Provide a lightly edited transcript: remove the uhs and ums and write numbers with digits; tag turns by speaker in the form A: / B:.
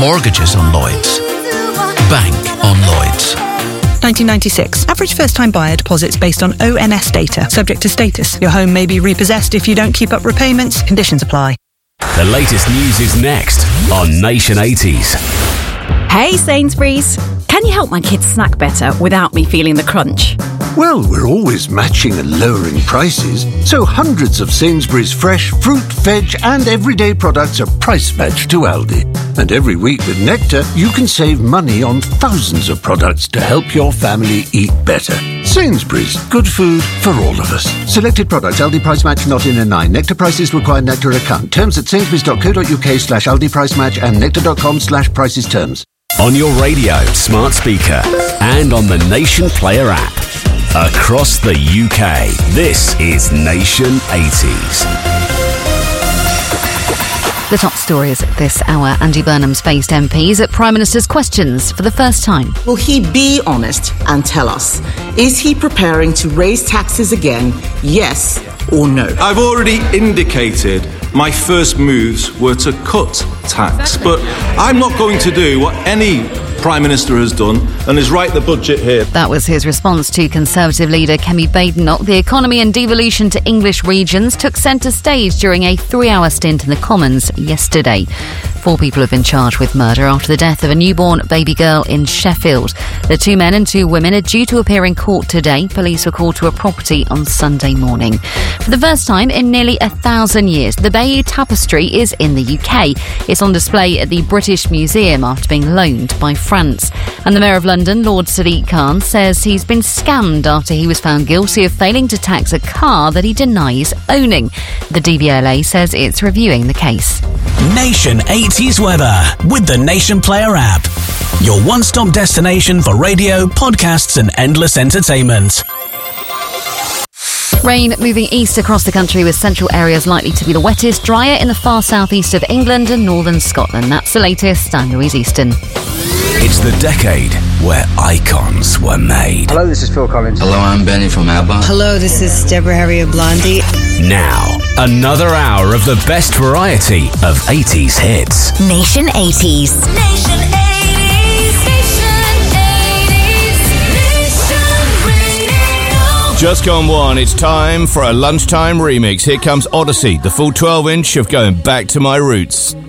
A: Mortgages on Lloyds. Bank on Lloyds.
B: 1996. Average first-time buyer deposits based on ONS data. Subject to status. Your home may be repossessed if you don't keep up repayments. Conditions apply.
C: The latest news is next on Nation 80s.
D: Hey Sainsbury's, can you help my kids snack better without me feeling the crunch?
E: Well, we're always matching and lowering prices, so hundreds of Sainsbury's fresh fruit, veg and everyday products are price matched to Aldi. And every week with Nectar, you can save money on thousands of products to help your family eat better. Sainsbury's, good food for all of us. Selected products, Aldi price match not in a 9. Nectar prices require Nectar account. Terms at sainsbury's.co.uk/Aldi price match and nectar.com/prices terms.
C: On your radio, smart speaker, and on the Nation Player app. Across the UK, this is Nation 80s.
F: The top stories at this hour. Andy Burnham's faced MPs at Prime Minister's questions for the first time.
G: Will he be honest and tell us? Is he preparing to raise taxes again, yes or no?
H: I've already indicated my first moves were to cut tax, but I'm not going to do what any Prime Minister has done and is write the budget here.
F: That was his response to Conservative leader Kemi Badenoch. The economy and devolution to English regions took centre stage during a 3-hour stint in the Commons yesterday. 4 people have been charged with murder after the death of a newborn baby girl in Sheffield. The 2 men and 2 women are due to appear in court today. Police were called to a property on Sunday morning. For the first time in nearly 1,000 years, the Bayeux Tapestry is in the UK. It's on display at the British Museum after being loaned by France. And the Mayor of London, Lord Sadiq Khan, says he's been scammed after he was found guilty of failing to tax a car that he denies owning. The DVLA says it's reviewing the case.
I: Nation 80s weather with the Nation Player app. Your one-stop destination for radio, podcasts and endless entertainment.
F: Rain moving east across the country with central areas likely to be the wettest, drier in the far southeast of England and northern Scotland. That's the latest. I'm Louise Easton.
C: It's the decade where icons were made.
J: Hello, this is Phil Collins.
K: Hello, I'm Benny from ABBA.
L: Hello, this is Deborah Harry of Blondie.
C: Now, another hour of the best variety of 80s hits.
M: Nation 80s. Nation 80s. Nation 80s. Nation Radio.
N: Just gone 1. It's time for a lunchtime remix. Here comes Odyssey, the full 12-inch of Going Back to My Roots.